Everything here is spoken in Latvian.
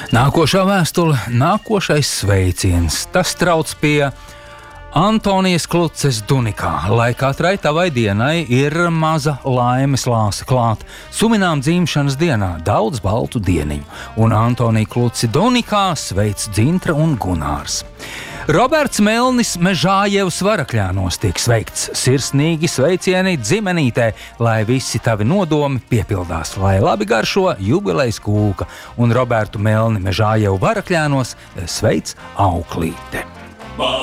Nākošā vēstule, nākošais sveiciens. Tas trauc pie Antonijas Kluces Dunikā, lai katrai tavai dienai ir maza laimes lāse klāt. Suminām dzimšanas dienā daudz baltu dieniņu, un Antonija Kluci Dunikā sveic Dzintra un Gunārs. Roberts Melnis Mežājevs Varakļānos tiek sveikts. Sirsnīgi sveicieni dzimenītē, lai visi tavi nodomi piepildās, lai labi garšo jubilejas kūka, un Robertu Melni Mežājevu Varakļānos sveic auklīte.